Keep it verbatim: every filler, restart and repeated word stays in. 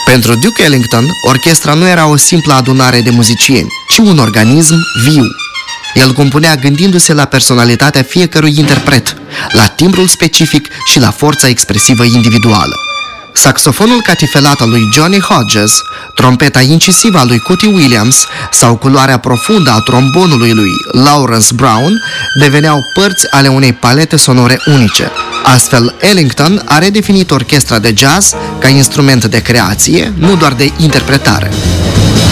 Pentru Duke Ellington, orchestra nu era o simplă adunare de muzicieni, ci un organism viu. El compunea gândindu-se la personalitatea fiecărui interpret, la timbrul specific și la forța expresivă individuală. Saxofonul catifelat al lui Johnny Hodges, trompeta incisivă a lui Cootie Williams sau culoarea profundă a trombonului lui Lawrence Brown deveneau părți ale unei palete sonore unice. Astfel, Ellington a redefinit orchestra de jazz ca instrument de creație, nu doar de interpretare.